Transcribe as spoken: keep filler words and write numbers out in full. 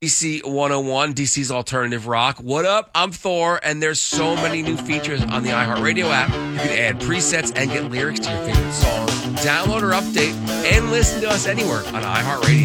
D C one oh one, D C's Alternative Rock. What up? I'm Thor, and there's so many new features on the iHeartRadio app. You can add presets and get lyrics to your favorite songs. Download or update and listen to us anywhere on iHeartRadio.